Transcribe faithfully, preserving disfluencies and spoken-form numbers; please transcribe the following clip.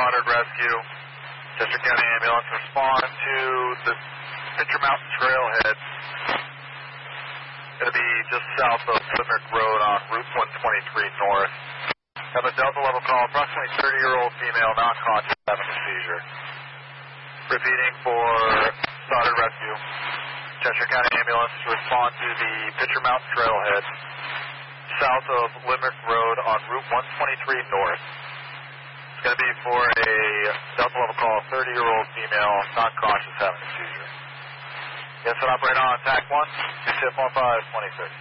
Stoddard Rescue, Chester County Ambulance, respond to the Pitcher Mountain Trailhead. Going to be just south of Limerick Road on Route one twenty-three North. Have a Delta level call, approximately thirty-year-old female, not conscious, having a seizure. Repeating for Stoddard Rescue, Chester County Ambulance, respond to the Pitcher Mountain Trailhead, south of Limerick Road on Route one twenty-three North. It's going to be for a Delta level call, thirty-year-old female, not conscious, having a seizure. Yes, and operator on TAC one, two tip one five twenty-six.